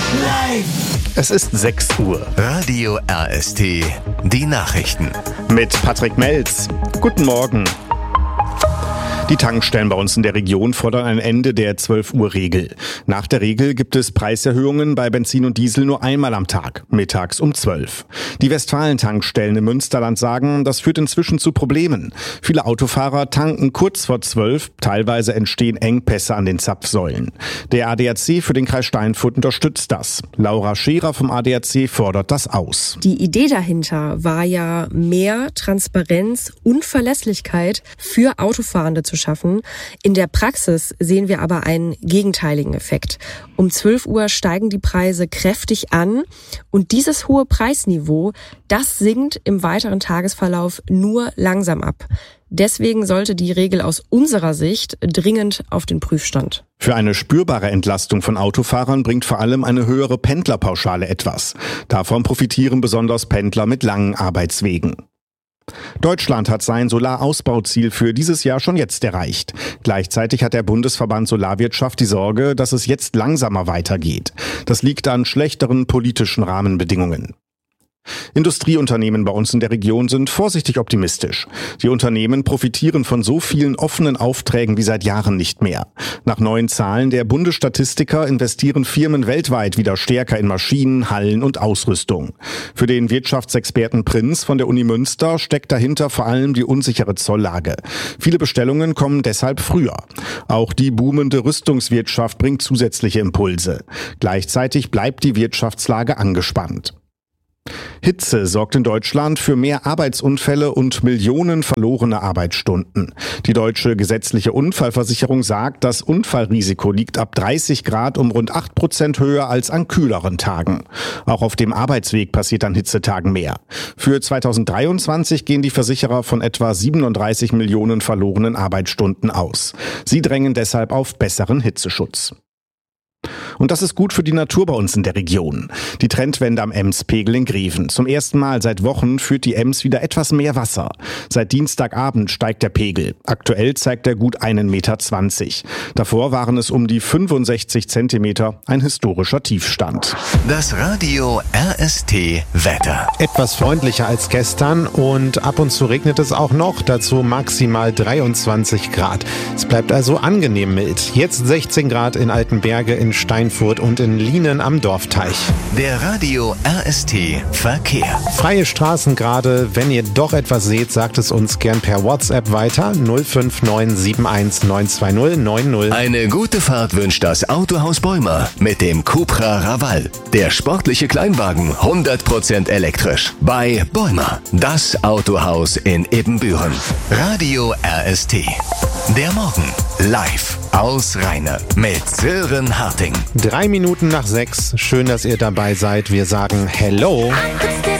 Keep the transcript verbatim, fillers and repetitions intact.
Es ist sechs Uhr. Radio R S T, die Nachrichten. Mit Patrick Melz. Guten Morgen. Die Tankstellen bei uns in der Region fordern ein Ende der zwölf-Uhr-Regel. Nach der Regel gibt es Preiserhöhungen bei Benzin und Diesel nur einmal am Tag, mittags um zwölf. Die Westfalen-Tankstellen im Münsterland sagen, das führt inzwischen zu Problemen. Viele Autofahrer tanken kurz vor zwölf, teilweise entstehen Engpässe an den Zapfsäulen. Der A D A C für den Kreis Steinfurt unterstützt das. Laura Scherer vom A D A C fordert das aus. Die Idee dahinter war ja, mehr Transparenz und Verlässlichkeit für Autofahrende zu schaffen. In der Praxis sehen wir aber einen gegenteiligen Effekt. Um zwölf Uhr steigen die Preise kräftig an und dieses hohe Preisniveau, das sinkt im weiteren Tagesverlauf nur langsam ab. Deswegen sollte die Regel aus unserer Sicht dringend auf den Prüfstand. Für eine spürbare Entlastung von Autofahrern bringt vor allem eine höhere Pendlerpauschale etwas. Davon profitieren besonders Pendler mit langen Arbeitswegen. Deutschland hat sein Solarausbauziel für dieses Jahr schon jetzt erreicht. Gleichzeitig hat der Bundesverband Solarwirtschaft die Sorge, dass es jetzt langsamer weitergeht. Das liegt an schlechteren politischen Rahmenbedingungen. Industrieunternehmen bei uns in der Region sind vorsichtig optimistisch. Die Unternehmen profitieren von so vielen offenen Aufträgen wie seit Jahren nicht mehr. Nach neuen Zahlen der Bundesstatistiker investieren Firmen weltweit wieder stärker in Maschinen, Hallen und Ausrüstung. Für den Wirtschaftsexperten Prinz von der Uni Münster steckt dahinter vor allem die unsichere Zolllage. Viele Bestellungen kommen deshalb früher. Auch die boomende Rüstungswirtschaft bringt zusätzliche Impulse. Gleichzeitig bleibt die Wirtschaftslage angespannt. Hitze sorgt in Deutschland für mehr Arbeitsunfälle und Millionen verlorene Arbeitsstunden. Die deutsche gesetzliche Unfallversicherung sagt, das Unfallrisiko liegt ab dreißig Grad um rund acht Prozent höher als an kühleren Tagen. Auch auf dem Arbeitsweg passiert an Hitzetagen mehr. Für zweitausenddreiundzwanzig gehen die Versicherer von etwa siebenunddreißig Millionen verlorenen Arbeitsstunden aus. Sie drängen deshalb auf besseren Hitzeschutz. Und das ist gut für die Natur bei uns in der Region. Die Trendwende am Emspegel in Greven. Zum ersten Mal seit Wochen führt die Ems wieder etwas mehr Wasser. Seit Dienstagabend steigt der Pegel. Aktuell zeigt er gut einen Meter zwanzig. Davor waren es um die fünfundsechzig Zentimeter, ein historischer Tiefstand. Das Radio R S T Wetter. Etwas freundlicher als gestern und ab und zu regnet es auch noch. Dazu maximal dreiundzwanzig Grad. Es bleibt also angenehm mild. Jetzt sechzehn Grad in Altenberge, in Steinfurt und in Lienen am Dorfteich. Der Radio R S T Verkehr. Freie Straßen gerade. Wenn ihr doch etwas seht, sagt es uns gern per WhatsApp weiter. null fünf neun sieben eins neun zwei null neun null. Eine gute Fahrt wünscht das Autohaus Bäumer mit dem Cupra Raval. Der sportliche Kleinwagen, hundert Prozent elektrisch. Bei Bäumer, das Autohaus in Ebenbüren. Radio R S T. Der Morgen live aus Rheine mit Sören Harting. Drei Minuten nach sechs. Schön, dass ihr dabei seid. Wir sagen Hello.